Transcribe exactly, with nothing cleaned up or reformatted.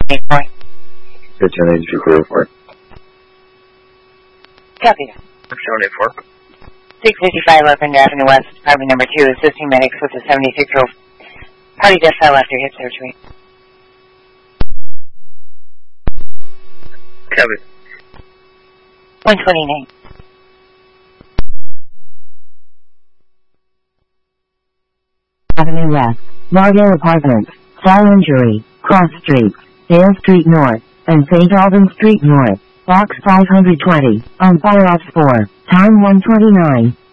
Good ten eighty-two for report. Copy. seven eighty-four. six fifty-five Oakland Avenue West, apartment number two, assisting medics with a seventy-six-year-old party death file after hip surgery. Copy. one twenty-nine. Avenue West, Margate Apartments, Fall Injury, Cross Street, Dale Street North, and Saint Albans Street North, Box five hundred twenty, on fire off four, time one twenty-nine.